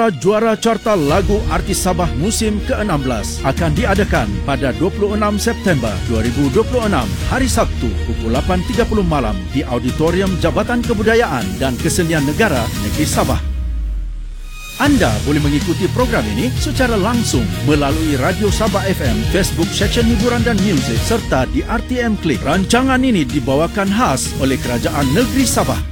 Juara Carta Lagu Artis Sabah musim ke-16 akan diadakan pada 26 September 2026 hari Sabtu pukul 8.30 malam di Auditorium Jabatan Kebudayaan dan Kesenian Negara Negeri Sabah. Anda boleh mengikuti program ini secara langsung melalui Radio Sabah FM, Facebook Seksyen Hiburan dan Muzik serta di RTM Klik. Rancangan ini dibawakan khas oleh Kerajaan Negeri Sabah.